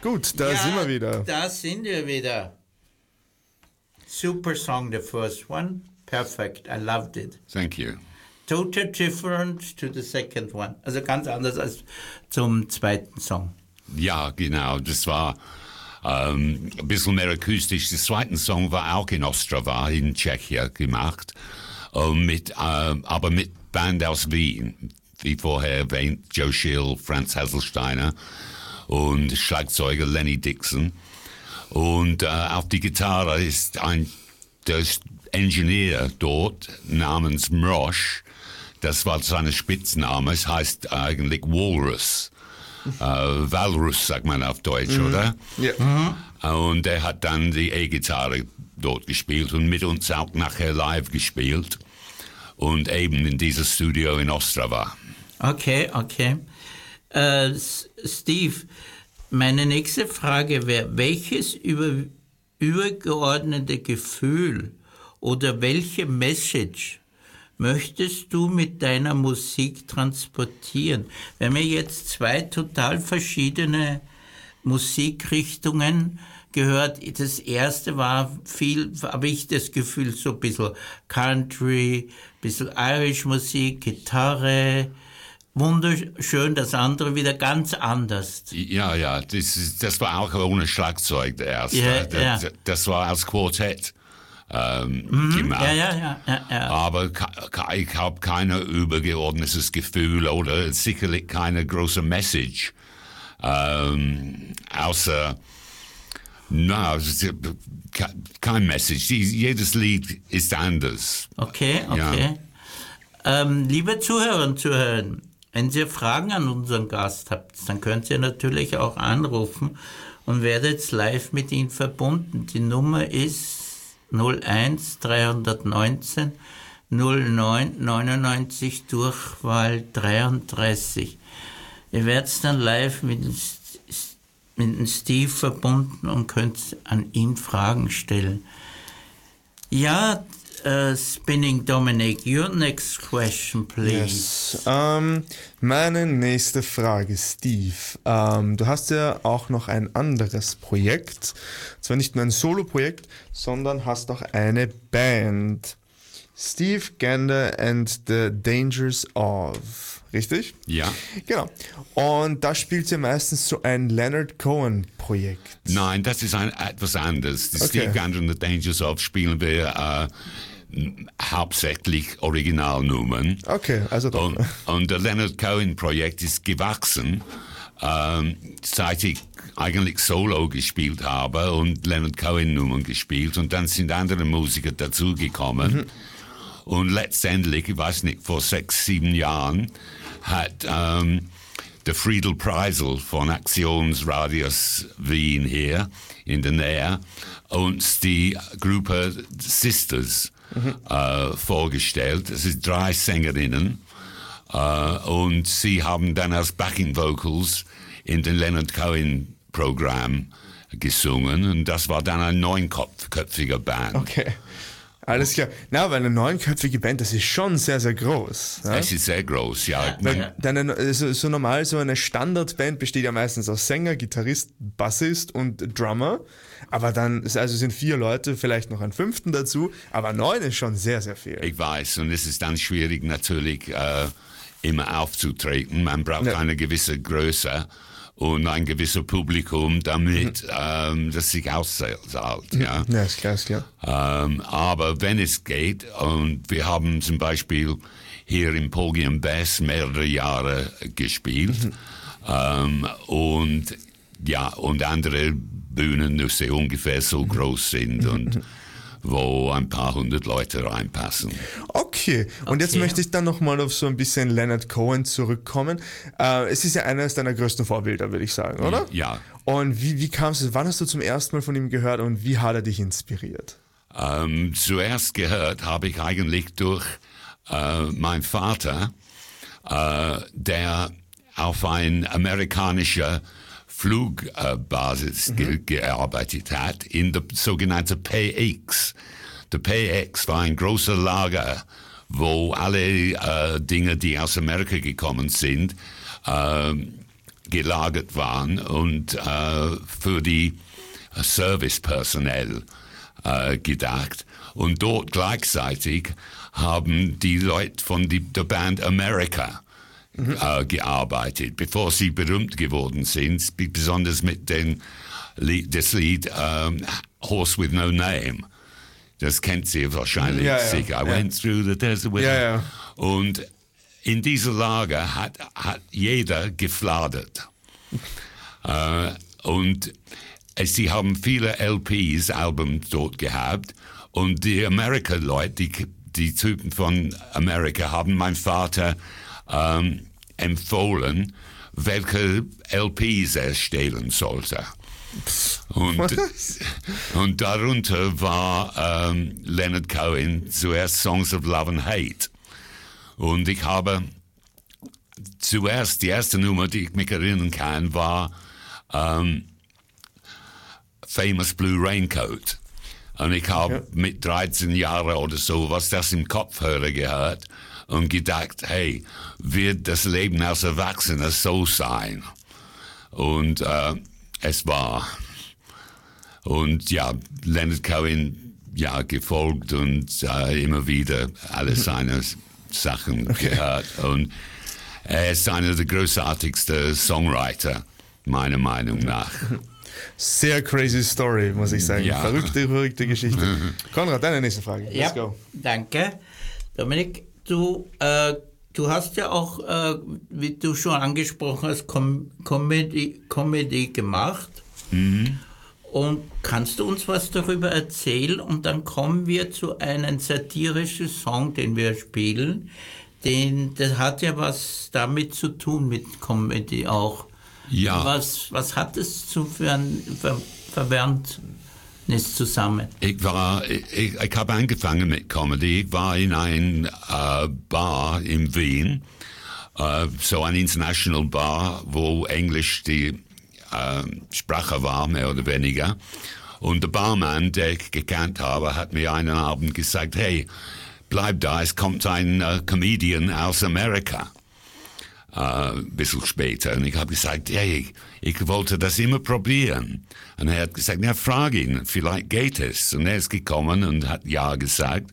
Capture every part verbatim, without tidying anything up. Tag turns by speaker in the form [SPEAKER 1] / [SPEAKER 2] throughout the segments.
[SPEAKER 1] Gut, da
[SPEAKER 2] ja,
[SPEAKER 1] sind wir wieder.
[SPEAKER 2] Da sind wir wieder. Super song, the first one. Perfect, I loved it.
[SPEAKER 3] Thank you.
[SPEAKER 2] Totally different to the second one. Also ganz anders als zum zweiten Song.
[SPEAKER 3] Ja, genau. Das war ähm, ein bisschen mehr akustisch. Der zweite Song war auch in Ostrava in Tschechien gemacht, ähm, mit, äh, aber mit Band aus Wien. Wie vorher erwähnt, Joe Schill, Franz Hasselsteiner und Schlagzeuger Lenny Dixon. Und äh, auf die Gitarre ist ein der Engineer dort namens Mrosch. Das war sein Spitzname. Es heißt eigentlich Walrus. äh, Walrus sagt man auf Deutsch, mhm. oder?
[SPEAKER 1] Ja.
[SPEAKER 3] Mhm. Und er hat dann die E-Gitarre dort gespielt und mit uns auch nachher live gespielt. Und eben in dieses Studio in Ostrava.
[SPEAKER 2] Okay, okay. Äh, Steve, meine nächste Frage wäre, welches über, übergeordnete Gefühl oder welche Message möchtest du mit deiner Musik transportieren? Wir haben ja jetzt zwei total verschiedene Musikrichtungen gehört. Das erste war viel, habe ich das Gefühl, so ein bisschen Country, ein bisschen Irish Musik, Gitarre, wunderschön, das andere wieder ganz anders.
[SPEAKER 3] Ja, ja, das, ist, das war auch ohne Schlagzeug der erste.
[SPEAKER 2] Ja,
[SPEAKER 3] das,
[SPEAKER 2] ja.
[SPEAKER 3] das war als Quartett ähm,
[SPEAKER 2] mhm,
[SPEAKER 3] gemacht.
[SPEAKER 2] Ja, ja, ja, ja, ja.
[SPEAKER 3] Aber ich habe kein übergeordnetes Gefühl oder sicherlich keine große Message. Ähm, außer, na, kein Message. Jedes Lied ist anders.
[SPEAKER 2] Okay, okay. Ja. Ähm, liebe Zuhörer und Zuhörer, wenn Sie Fragen an unseren Gast habt, dann könnt ihr natürlich auch anrufen und werdet live mit ihm verbunden. Die Nummer ist null eins drei neunzehn null neun neunundneunzig Durchwahl dreiunddreißig. Ihr werdet dann live mit, mit dem Steve verbunden und könnt an ihn Fragen stellen. Ja, Uh, Spinning Dominic, your next question, please.
[SPEAKER 1] Yes. Um, meine nächste Frage, Steve. Um, du hast ja auch noch ein anderes Projekt. Zwar nicht nur ein Solo-Projekt, sondern hast auch eine Band. Steve Gander and the Dangers of. Richtig?
[SPEAKER 3] Ja.
[SPEAKER 1] Genau. Und da spielt ihr meistens so ein Leonard Cohen-Projekt.
[SPEAKER 3] Nein, das ist ein, etwas anderes. Die
[SPEAKER 1] Okay.
[SPEAKER 3] Steve Gander and the Dangers of spielen wir äh, hauptsächlich Originalnummern.
[SPEAKER 1] Okay, also doch.
[SPEAKER 3] Und, und das Leonard Cohen-Projekt ist gewachsen, ähm, seit ich eigentlich Solo gespielt habe und Leonard Cohen-Nummern gespielt. Und dann sind andere Musiker dazugekommen. Mhm. Und letztendlich, ich weiß nicht, vor sechs, sieben Jahren hat ähm, der Friedel Preisel von Aktionsradius Wien hier in der Nähe uns die Gruppe Sisters mhm. äh, vorgestellt. Es sind drei Sängerinnen äh, und sie haben dann als Backing Vocals in den Leonard Cohen Programm gesungen und das war dann ein neunköpfiger Band.
[SPEAKER 1] Okay. Alles klar. Na, aber eine neunköpfige Band, das ist schon sehr, sehr groß. Ja?
[SPEAKER 3] Es ist sehr groß, ja.
[SPEAKER 1] Weil deine, so, so normal, so eine Standardband besteht ja meistens aus Sänger, Gitarrist, Bassist und Drummer. Aber dann, also sind vier Leute, vielleicht noch ein fünften dazu, aber neun ist schon sehr, sehr viel.
[SPEAKER 3] Ich weiß, und es ist dann schwierig natürlich äh, immer aufzutreten. Man braucht ja. eine gewisse Größe und ein gewisses Publikum, damit mhm. ähm, das sich auszahlt. Ja,
[SPEAKER 1] ja ist klar, ist klar.
[SPEAKER 3] Ähm, aber wenn es geht, und wir haben zum Beispiel hier im Porgy and Bess mehrere Jahre gespielt mhm. ähm, und ja, und andere Bühnen, die ungefähr so groß sind und wo ein paar hundert Leute reinpassen.
[SPEAKER 1] Okay, und okay. Jetzt möchte ich dann nochmal auf so ein bisschen Leonard Cohen zurückkommen. Äh, es ist ja eines deiner größten Vorbilder, würde ich sagen, oder?
[SPEAKER 3] Ja.
[SPEAKER 1] Und wie, wie kamst du, wann hast du zum ersten Mal von ihm gehört und wie hat er dich inspiriert?
[SPEAKER 3] Ähm, zuerst gehört habe ich eigentlich durch äh, meinen Vater, äh, der auf ein amerikanischer Flugbasis mhm. ge- gearbeitet hat, in der sogenannten P X. Der P X war ein großer Lager, wo alle äh, Dinge, die aus Amerika gekommen sind, äh, gelagert waren und äh, für die Servicepersonal äh, gedacht. Und dort gleichzeitig haben die Leute von die, der Band America mhm. äh, gearbeitet, bevor sie berühmt geworden sind, besonders mit dem Lied, das Lied ähm, Horse with No Name. Das kennt sie wahrscheinlich
[SPEAKER 1] ja, ja.
[SPEAKER 3] sicher. I
[SPEAKER 1] ja.
[SPEAKER 3] went through the desert with
[SPEAKER 1] ja, ja.
[SPEAKER 3] Und in dieser Lage hat, hat jeder gefladert. äh, und sie haben viele L Ps, Alben dort gehabt. Und die America-Leute, die, die Typen von Amerika, haben mein Vater ähm, empfohlen, welche L Ps er stehlen sollte. Und, und darunter war ähm, Leonard Cohen zuerst Songs of Love and Hate. Und ich habe zuerst, die erste Nummer, die ich mich erinnern kann, war ähm, Famous Blue Raincoat. Und ich habe okay. mit dreizehn Jahren oder so was das im Kopfhörer gehört und gedacht, hey, wird das Leben als Erwachsener so sein? Und äh, es war. Und ja, Leonard Cohen, ja, gefolgt und äh, immer wieder alle seine Sachen okay. gehört. Und er ist einer der großartigsten Songwriter, meiner Meinung nach.
[SPEAKER 1] Sehr crazy Story, muss ich sagen.
[SPEAKER 3] Ja.
[SPEAKER 1] Verrückte, verrückte Geschichte. Konrad, deine nächste Frage. Let's
[SPEAKER 2] ja,
[SPEAKER 1] go.
[SPEAKER 2] Danke. Dominik, du, äh, du hast ja auch, äh, wie du schon angesprochen hast, Com- Comedy, Comedy gemacht.
[SPEAKER 3] Mhm.
[SPEAKER 2] Und kannst du uns was darüber erzählen? Und dann kommen wir zu einem satirischen Song, den wir spielen. Den, das hat ja was damit zu tun mit Comedy auch.
[SPEAKER 3] Ja.
[SPEAKER 2] Was, was hat es zu für ein Ver- Verwandtnis zusammen?
[SPEAKER 3] Ich war, ich, ich habe angefangen mit Comedy. Ich war in ein äh, Bar in Wien, äh, so ein International Bar, wo Englisch die äh, Sprache war, mehr oder weniger. Und der Barmann, der ich gekannt habe, hat mir einen Abend gesagt, hey, bleib da, es kommt ein äh, Comedian aus Amerika. Uh, ein bisschen später. Und ich habe gesagt, hey, ich, ich wollte das immer probieren. Und er hat gesagt, ja, frag ihn, vielleicht geht es. Und er ist gekommen und hat ja gesagt.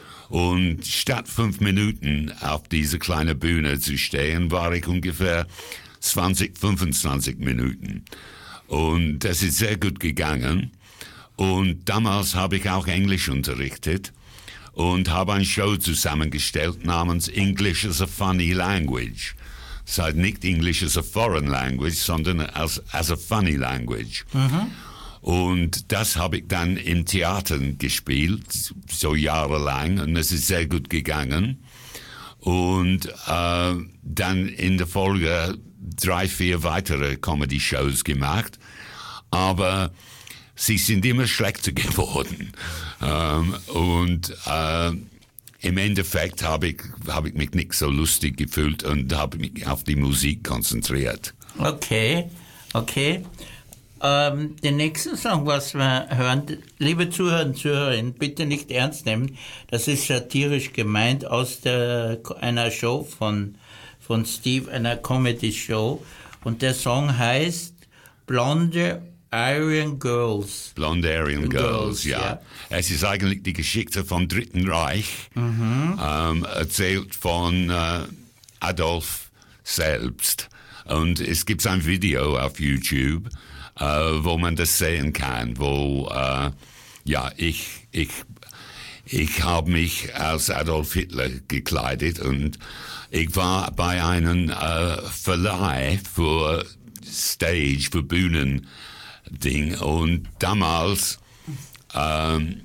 [SPEAKER 3] Und statt fünf Minuten auf dieser kleinen Bühne zu stehen, war ich ungefähr zwanzig, fünfundzwanzig Minuten. Und das ist sehr gut gegangen. Und damals habe ich auch Englisch unterrichtet und habe eine Show zusammengestellt namens English as a Funny Language. Das heißt nicht English as a foreign language, sondern as, as a funny language. Mhm. Und das habe ich dann im Theater gespielt, so jahrelang, und es ist sehr gut gegangen. Und äh, dann in der Folge drei, vier weitere Comedy-Shows gemacht. Aber sie sind immer schlechter geworden. Ähm, und äh, im Endeffekt habe ich, habe ich mich nicht so lustig gefühlt und habe mich auf die Musik konzentriert.
[SPEAKER 2] Okay, okay. Ähm, den nächsten Song, was wir hören, liebe Zuhörer und Zuhörerinnen, bitte nicht ernst nehmen. Das ist satirisch gemeint aus der, einer Show von, von Steve, einer Comedy-Show. Und der Song heißt Blonde Aryan Girls.
[SPEAKER 3] Blonde Aryan Girls,
[SPEAKER 2] Girls
[SPEAKER 3] ja.
[SPEAKER 2] ja.
[SPEAKER 3] Es ist eigentlich die Geschichte vom Dritten Reich, mhm. ähm, erzählt von äh, Adolf selbst. Und es gibt ein Video auf YouTube, äh, wo man das sehen kann, wo, äh, ja, ich, ich, ich habe mich als Adolf Hitler gekleidet und ich war bei einem äh, Verleih für Stage, für Bühnen, Ding. Und damals, ähm,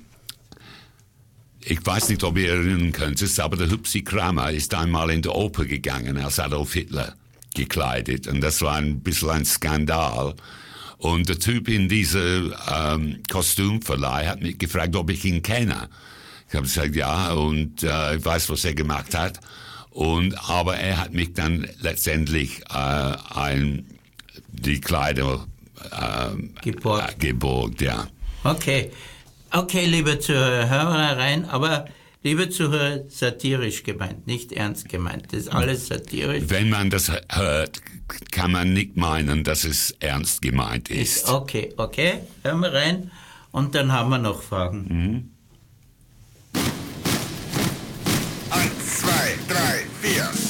[SPEAKER 3] ich weiß nicht, ob ihr erinnern könnt, aber der Hupsi Kramer ist einmal in der Oper gegangen als Adolf Hitler gekleidet. Und das war ein bisschen ein Skandal. Und der Typ in dieser ähm, Kostümverleih hat mich gefragt, ob ich ihn kenne. Ich habe gesagt, ja, und äh, ich weiß, was er gemacht hat. Und, aber er hat mich dann letztendlich äh, ein, die Kleider Ähm,
[SPEAKER 2] geborgt.
[SPEAKER 3] geborgt, ja.
[SPEAKER 2] Okay, okay, liebe Zuhörer, rein, aber Liebe Zuhörer, satirisch gemeint, nicht ernst gemeint. Das ist alles satirisch.
[SPEAKER 3] Wenn man das hört, kann man nicht meinen, dass es ernst gemeint ist.
[SPEAKER 2] Okay, okay, hören wir rein und dann haben wir noch Fragen.
[SPEAKER 3] Mhm.
[SPEAKER 4] Eins, zwei, drei, vier.